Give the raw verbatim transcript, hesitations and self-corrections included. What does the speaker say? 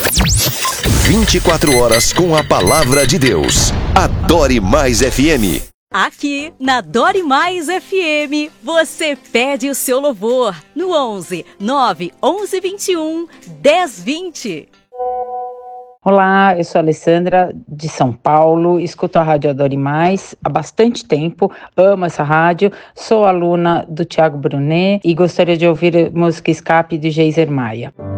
vinte e quatro horas com a palavra de Deus. Adore Mais F M. Aqui na Adore Mais F M, você pede o seu louvor no onze, nove, onze, vinte e um, dez, vinte. Olá, eu sou a Alessandra de São Paulo, escuto a Rádio Adore Mais há bastante tempo, amo essa rádio, sou aluna do Tiago Brunet e gostaria de ouvir a música Escape de Geiser Maia.